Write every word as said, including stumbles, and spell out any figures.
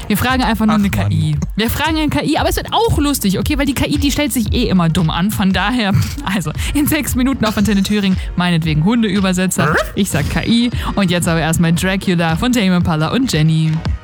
Wir fragen einfach nur Ach, eine K I. Mann. Wir fragen eine K I, aber es wird auch lustig, okay? Weil die K I, die stellt sich eh immer dumm an. Von daher, also in sechs Minuten auf Antenne Thüringen, meinetwegen Hundeübersetzer. Ich sag K I. Und jetzt aber erstmal Dracula von Tame Impala und Jenny.